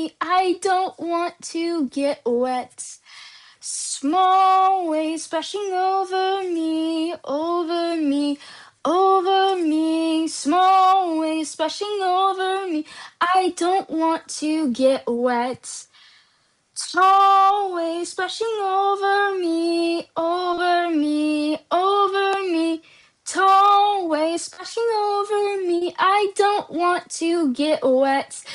me. I don't want to get wet. Small waves splashing over me, over me, over me. Small waves splashing over me. I don't want to get wet. Tall waves splashing over me, over me, over me. Tall waves splashing over me. I don't want to get wet.